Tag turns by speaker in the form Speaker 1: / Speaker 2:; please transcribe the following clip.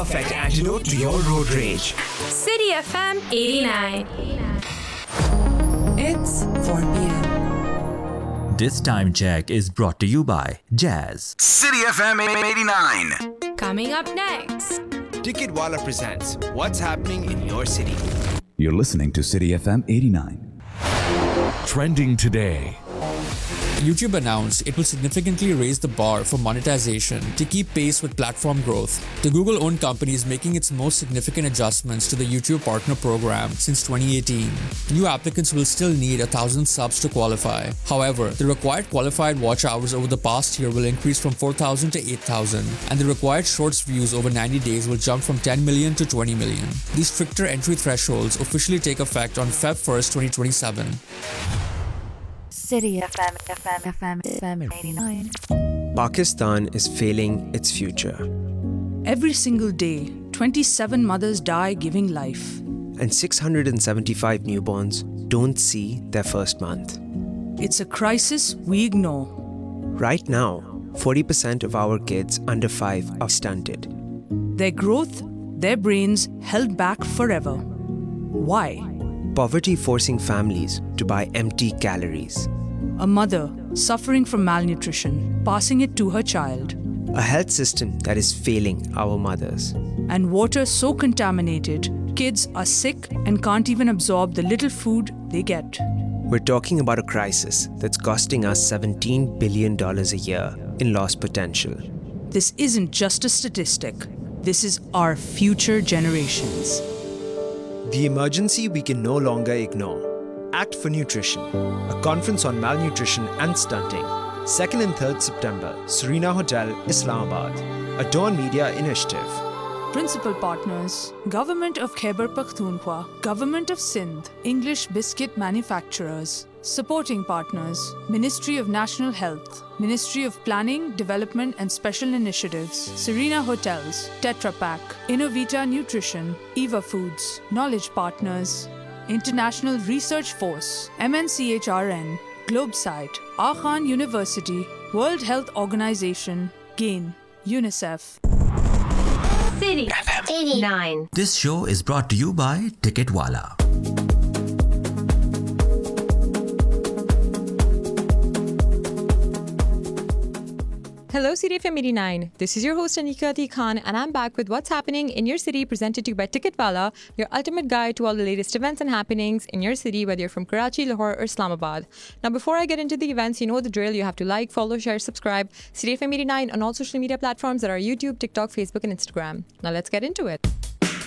Speaker 1: perfect antidote to your road rage.
Speaker 2: City FM 89.
Speaker 3: It's 4 p.m.
Speaker 4: This time check is brought to you by Jazz.
Speaker 5: City FM 89.
Speaker 2: Coming up next.
Speaker 1: Ticketwala presents What's Happening in Your City.
Speaker 6: You're listening to City FM 89.
Speaker 7: Trending today.
Speaker 8: YouTube announced it will significantly raise the bar for monetization to keep pace with platform growth. The Google-owned company is making its most significant adjustments to the YouTube Partner Program since 2018. New applicants will still need 1,000 subs to qualify. However, the required qualified watch hours over the past year will increase from 4,000 to 8,000, and the required shorts views over 90 days will jump from 10 million to 20 million. These stricter entry thresholds officially take effect on Feb 1st, 2027.
Speaker 3: City FM 89.
Speaker 9: Pakistan is failing its future,
Speaker 10: Every single day, 27 mothers die giving life.
Speaker 9: and 675 newborns don't see their first month.
Speaker 10: It's a crisis we ignore.
Speaker 9: Right now, 40% of our kids under 5 are stunted.
Speaker 10: Their growth, their brains held back forever. Why?
Speaker 9: Poverty forcing families to buy empty calories.
Speaker 10: A mother suffering from malnutrition, passing it to her child.
Speaker 9: A health system that is failing our mothers.
Speaker 10: And water so contaminated, kids are sick and can't even absorb the little food they get.
Speaker 9: We're talking about a crisis that's costing us $17 billion a year in lost potential.
Speaker 10: This isn't just a statistic. This is our future generations.
Speaker 9: The emergency we can no longer ignore. Act for Nutrition, a conference on malnutrition and stunting. 2nd and 3rd September, Serena Hotel, Islamabad. A Dawn Media initiative.
Speaker 10: Principal partners: Government of Khyber Pakhtunkhwa, Government of Sindh, English Biscuit Manufacturers. Supporting partners: Ministry of National Health, Ministry of Planning, Development and Special Initiatives, Serena Hotels, Tetra Pak, Innovita Nutrition, Eva Foods. Knowledge partners: International Research Force, MNCHRN, Globesite, Akhan University, World Health Organization, GAIN, UNICEF.
Speaker 2: City 89.
Speaker 4: This show is brought to you by Ticketwala.
Speaker 11: Hello, CDFM 89. This is your host Anika Ati Khan, and I'm back with what's happening in your city, presented to you by Ticketwala, your ultimate guide to all the latest events and happenings in your city, whether you're from Karachi, Lahore, or Islamabad. Now, before I get into the events, you know the drill. You have to like, follow, share, subscribe CDFM 89 on all social media platforms that are YouTube, TikTok, Facebook, and Instagram. Now, let's get into it.